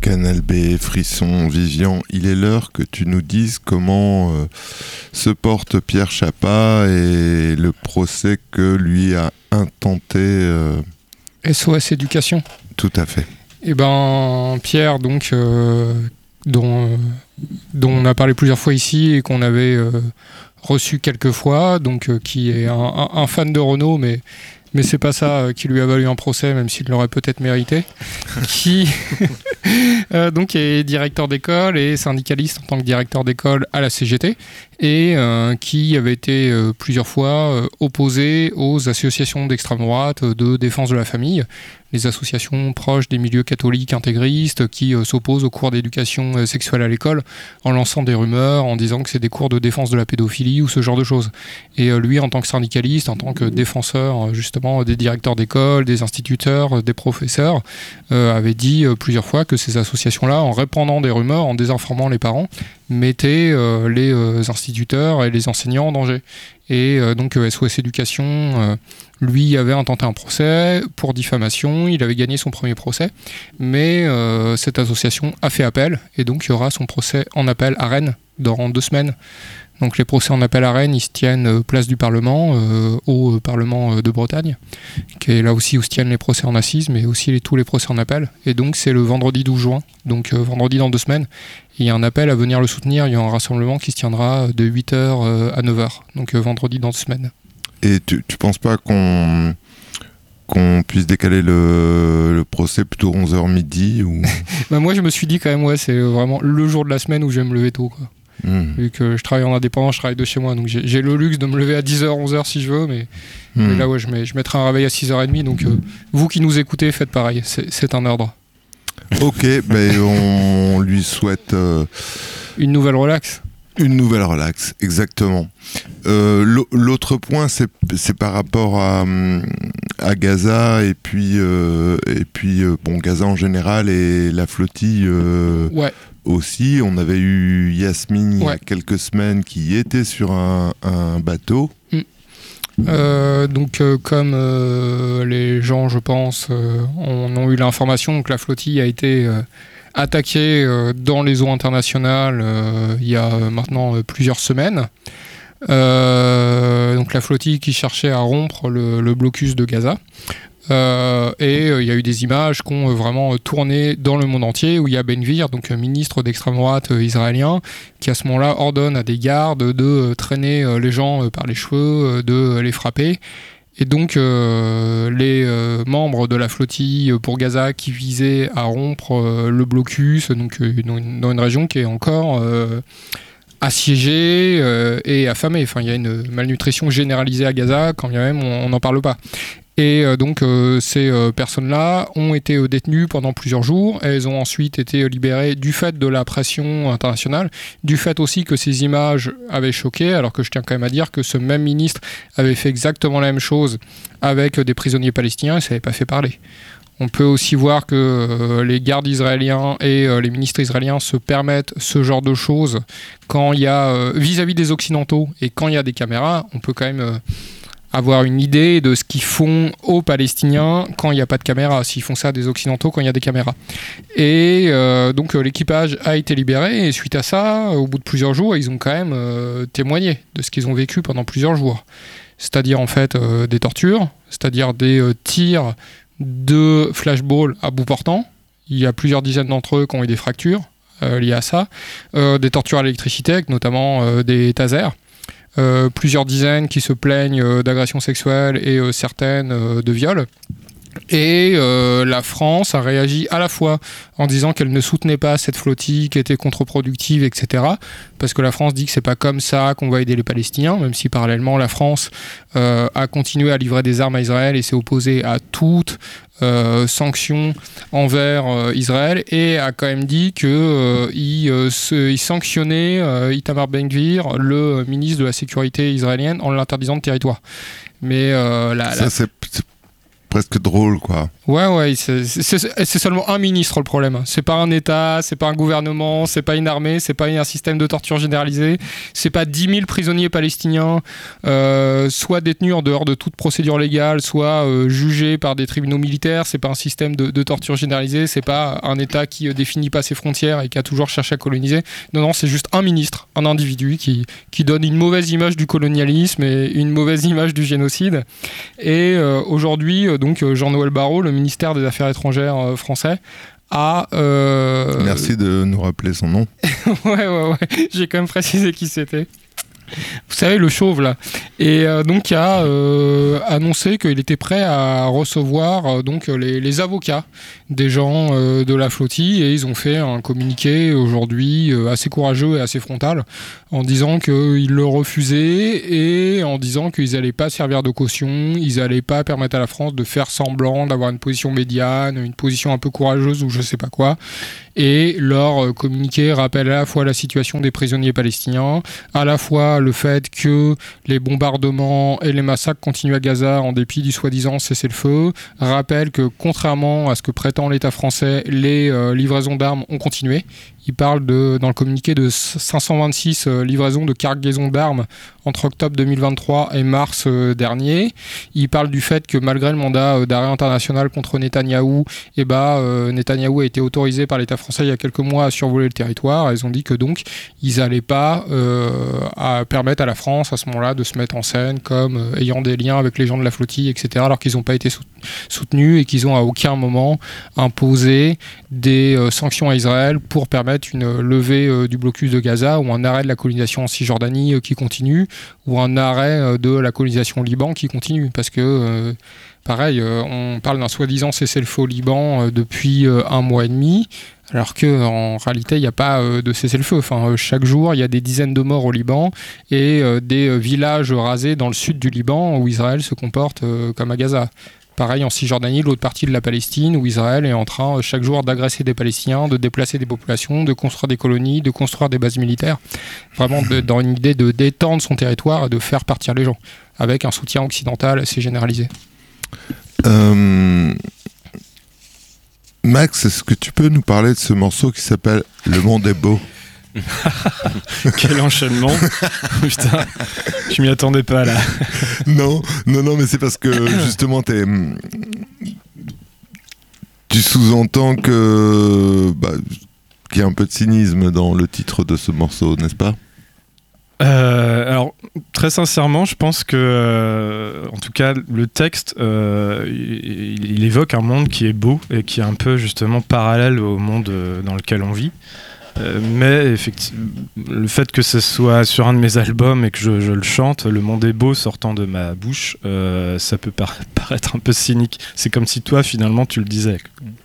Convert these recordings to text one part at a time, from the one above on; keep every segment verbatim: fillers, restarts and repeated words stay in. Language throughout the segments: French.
Canal B, Frisson, Vivian, il est l'heure que tu nous dises comment euh, se porte Pierre Chapat et le procès que lui a intenté. Euh... S O S Éducation. Tout à fait. Eh ben, Pierre, donc, euh, dont, euh, dont on a parlé plusieurs fois ici et qu'on avait euh, reçu quelques fois, donc, euh, qui est un, un, un fan de Renault, mais... mais c'est pas ça qui lui a valu un procès, même s'il l'aurait peut-être mérité, qui euh, donc est directeur d'école et syndicaliste en tant que directeur d'école à la C G T, et euh, qui avait été euh, plusieurs fois euh, opposé aux associations d'extrême droite de défense de la famille, les associations proches des milieux catholiques intégristes qui euh, s'opposent aux cours d'éducation euh, sexuelle à l'école en lançant des rumeurs, en disant que c'est des cours de défense de la pédophilie ou ce genre de choses. Et euh, lui, en tant que syndicaliste, en tant que défenseur euh, justement des directeurs d'école, des instituteurs, euh, des professeurs, euh, avait dit euh, plusieurs fois que ces associations-là, en répandant des rumeurs, en désinformant les parents, mettaient euh, les euh, instituteurs et les enseignants en danger. Et euh, donc euh, S O S Éducation, euh, lui, avait intenté un procès pour diffamation, il avait gagné son premier procès, mais euh, cette association a fait appel, et donc il y aura son procès en appel à Rennes dans deux semaines. Donc les procès en appel à Rennes, ils se tiennent euh, place du Parlement, euh, au Parlement de Bretagne, qui est là aussi où se tiennent les procès en assises, mais aussi les, tous les procès en appel. Et donc c'est le vendredi douze juin, donc euh, vendredi dans deux semaines. Il y a un appel à venir le soutenir, il y a un rassemblement qui se tiendra de huit heures euh, à neuf heures, donc euh, vendredi dans deux semaines. Et tu, tu penses pas qu'on, qu'on puisse décaler le, le procès plutôt onze heures midi ou... Bah moi je me suis dit quand même, ouais, c'est vraiment le jour de la semaine où je vais me lever tôt, quoi. Mmh. Vu que je travaille en indépendant, je travaille de chez moi, donc j'ai, j'ai le luxe de me lever à dix heures, onze heures si je veux, mais, mmh. mais là ouais, je, mets, je mettrai un réveil à six heures trente, donc euh, vous qui nous écoutez, faites pareil, c'est, c'est un ordre. Ok, ben on lui souhaite... Euh, une nouvelle relax. Une nouvelle relax, exactement. Euh, l'autre point, c'est, c'est par rapport à, à Gaza et puis, euh, et puis euh, bon, Gaza en général et la flottille euh, ouais. aussi. On avait eu Yasmine il ouais. y a quelques semaines qui était sur un, un bateau. Mm. Euh, donc euh, comme euh, les gens, je pense, euh, on, ont eu l'information que la flottille a été... Euh, attaqué euh, dans les eaux internationales euh, il y a maintenant euh, plusieurs semaines. Euh, donc la flottille qui cherchait à rompre le, le blocus de Gaza. Euh, et il euh, y a eu des images qui ont euh, vraiment tourné dans le monde entier, où il y a Ben Gvir, donc euh, ministre d'extrême droite euh, israélien, qui à ce moment-là ordonne à des gardes de euh, traîner euh, les gens euh, par les cheveux, euh, de euh, les frapper. Et donc, euh, les euh, membres de la flottille pour Gaza qui visaient à rompre euh, le blocus, donc euh, dans, une, dans une région qui est encore euh, assiégée euh, et affamée. Enfin, il y a une malnutrition généralisée à Gaza, quand bien même on n'en parle pas. Et euh, donc euh, ces euh, personnes-là ont été euh, détenues pendant plusieurs jours. Elles ont ensuite été libérées du fait de la pression internationale, du fait aussi que ces images avaient choqué, alors que je tiens quand même à dire que ce même ministre avait fait exactement la même chose avec euh, des prisonniers palestiniens et ça n'avait pas fait parler. On peut aussi voir que euh, les gardes israéliens et euh, les ministres israéliens se permettent ce genre de choses quand il y a, euh, vis-à-vis des Occidentaux et quand il y a des caméras, on peut quand même... Euh, avoir une idée de ce qu'ils font aux Palestiniens quand il n'y a pas de caméra, s'ils font ça des Occidentaux quand il y a des caméras. Et euh, donc euh, l'équipage a été libéré, et suite à ça, au bout de plusieurs jours, ils ont quand même euh, témoigné de ce qu'ils ont vécu pendant plusieurs jours. C'est-à-dire en fait euh, des tortures, c'est-à-dire des euh, tirs de flashball à bout portant. Il y a plusieurs dizaines d'entre eux qui ont eu des fractures euh, liées à ça, euh, des tortures à l'électricité, avec notamment euh, des tasers. Euh, plusieurs dizaines qui se plaignent euh, d'agressions sexuelles et euh, certaines euh, de viols. Et euh, la France a réagi à la fois en disant qu'elle ne soutenait pas cette flottille qui était contre-productive, et cetera. Parce que la France dit que c'est pas comme ça qu'on va aider les Palestiniens, même si parallèlement la France euh, a continué à livrer des armes à Israël et s'est opposée à toute euh, sanction envers euh, Israël, et a quand même dit qu'il euh, euh, il sanctionnait euh, Itamar Ben-Gvir, le ministre de la sécurité israélienne, en l'interdisant de territoire. Mais euh, la, ça, la... c'est, c'est presque drôle, quoi. Ouais, ouais, c'est, c'est, c'est seulement un ministre le problème. C'est pas un État, c'est pas un gouvernement, c'est pas une armée, c'est pas un système de torture généralisé, c'est pas dix mille prisonniers palestiniens, euh, soit détenus en dehors de toute procédure légale, soit euh, jugés par des tribunaux militaires, c'est pas un système de, de torture généralisée, c'est pas un État qui euh, définit pas ses frontières et qui a toujours cherché à coloniser. Non, non, c'est juste un ministre, un individu qui, qui donne une mauvaise image du colonialisme et une mauvaise image du génocide. Et euh, aujourd'hui, euh, donc Jean-Noël Barrot, le ministère des Affaires étrangères euh, français, a... Euh... Merci de nous rappeler son nom. ouais, ouais, ouais, j'ai quand même précisé qui c'était. Vous savez, le chauve, là. Et euh, donc, il a euh, annoncé qu'il était prêt à recevoir euh, donc, les, les avocats des gens euh, de la flottille. Et ils ont fait un communiqué aujourd'hui euh, assez courageux et assez frontal en disant qu'ils le refusaient et en disant qu'ils n'allaient pas servir de caution, ils n'allaient pas permettre à la France de faire semblant d'avoir une position médiane, une position un peu courageuse ou je ne sais pas quoi. Et leur communiqué rappelle à la fois la situation des prisonniers palestiniens, à la fois le fait que les bombardements et les massacres continuent à Gaza en dépit du soi-disant cessez-le-feu, rappelle que contrairement à ce que prétend l'État français, les euh, livraisons d'armes ont continué. Il parle de, dans le communiqué de cinq cent vingt-six euh, livraisons de cargaisons d'armes entre octobre deux mille vingt-trois et mars euh, dernier. Il parle du fait que malgré le mandat euh, d'arrêt international contre Netanyahou, eh ben, euh, Netanyahou a été autorisé par l'État français il y a quelques mois à survoler le territoire. Ils ont dit que donc ils n'allaient pas euh, à permettre à la France à ce moment-là de se mettre en scène comme euh, ayant des liens avec les gens de la flottille, et cetera. Alors qu'ils n'ont pas été soutenus et qu'ils n'ont à aucun moment imposé des euh, sanctions à Israël pour permettre une levée euh, du blocus de Gaza ou un arrêt de la colonisation en Cisjordanie euh, qui continue ou un arrêt euh, de la colonisation au Liban qui continue parce que euh, pareil euh, on parle d'un soi-disant cessez-le-feu au Liban euh, depuis euh, un mois et demi alors qu'en réalité il n'y a pas euh, de cessez-le-feu. Enfin, euh, chaque jour il y a des dizaines de morts au Liban et euh, des euh, villages rasés dans le sud du Liban où Israël se comporte euh, comme à Gaza. Pareil en Cisjordanie, l'autre partie de la Palestine, où Israël est en train chaque jour d'agresser des Palestiniens, de déplacer des populations, de construire des colonies, de construire des bases militaires. Vraiment de, dans une idée de d'étendre son territoire et de faire partir les gens, avec un soutien occidental assez généralisé. Euh... Max, est-ce que tu peux nous parler de ce morceau qui s'appelle « Le monde est beau » Quel enchaînement. Putain, je m'y attendais pas là. Non, non, non, mais c'est parce que justement t'es... tu sous-entends que bah, qu'il y a un peu de cynisme dans le titre de ce morceau, n'est-ce pas ? Euh, alors, très sincèrement, je pense que, euh, en tout cas, le texte, euh, il, il évoque un monde qui est beau et qui est un peu justement parallèle au monde dans lequel on vit. Euh, mais effectivement, le fait que ce soit sur un de mes albums et que je, je le chante, le monde est beau sortant de ma bouche, euh, ça peut par- paraître un peu cynique. C'est comme si toi, finalement, tu le disais.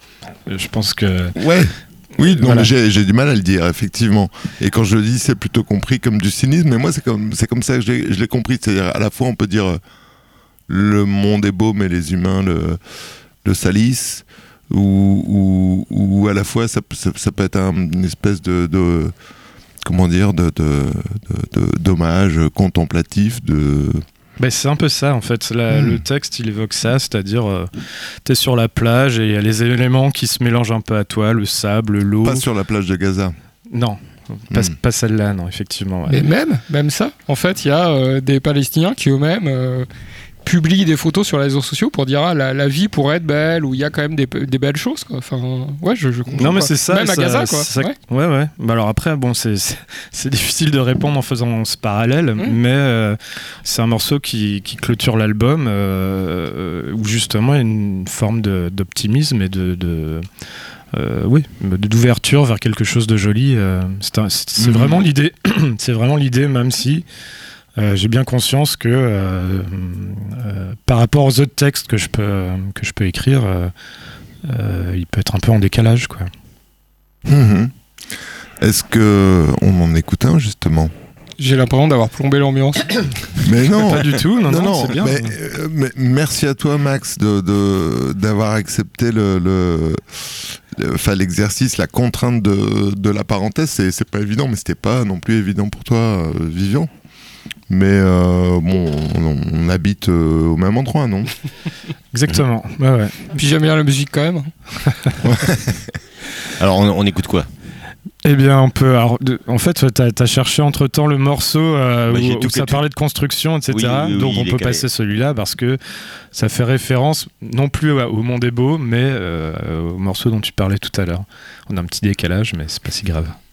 Je pense que... Ouais. Oui, non, voilà. mais j'ai, j'ai du mal à le dire, effectivement. Et quand je le dis, c'est plutôt compris comme du cynisme. Mais moi, c'est comme, c'est comme ça que je l'ai, je l'ai compris. C'est-à-dire, à la fois, on peut dire euh, le monde est beau, mais les humains le, le salissent. Ou, ou, ou à la fois ça, ça, ça peut être un, une espèce de, de comment dire de, de, de, de d'hommage contemplatif de Ben, c'est un peu ça en fait. La, mmh. Le texte il évoque ça, c'est-à-dire euh, t'es sur la plage et il y a les éléments qui se mélangent un peu à toi, le sable, l'eau. Pas sur la plage de Gaza. Non. Pas, mmh. pas celle-là, non, effectivement. Ouais. Mais même, même ça, en fait, il y a euh, des Palestiniens qui eux-mêmes euh, publient des photos sur les réseaux sociaux pour dire ah, la, la vie pourrait être belle ou il y a quand même des, des belles choses quoi. Enfin ouais je, je comprends non mais pas. c'est ça même ça, à Gaza quoi ça, ouais ouais ouais bah alors après bon c'est, c'est, c'est difficile de répondre en faisant ce parallèle mmh. mais euh, c'est un morceau qui, qui clôture l'album euh, où justement il y a une forme de, d'optimisme et de, de Euh, oui, d'ouverture vers quelque chose de joli. Euh, c'est, un, c'est, c'est mmh. vraiment l'idée. C'est vraiment l'idée, même si euh, j'ai bien conscience que euh, euh, par rapport aux autres textes que je peux que je peux écrire, euh, euh, il peut être un peu en décalage, quoi. Mmh. Est-ce que on en écoute un justement? J'ai l'impression d'avoir plombé l'ambiance. Mais non, pas du tout. Non, non, non c'est bien. Mais, euh, mais merci à toi, Max, de, de d'avoir accepté le, le, le, enfin, l'exercice, la contrainte de, de la parenthèse. C'est, c'est pas évident, mais c'était pas non plus évident pour toi, euh, Vivian. Mais euh, bon, on, on habite euh, au même endroit, non? Exactement. Ouais, ouais. Puis j'aime bien la musique quand même. Alors, on, on écoute quoi? Eh bien, on peut. Alors, de, en fait, tu as cherché entre temps le morceau euh, bah, où, où ça parlait de construction, et cetera. Oui, oui, Donc, oui, on peut calé. passer celui-là parce que ça fait référence non plus au, au Monde est beau, mais euh, au morceau dont tu parlais tout à l'heure. On a un petit décalage, mais c'est pas si grave.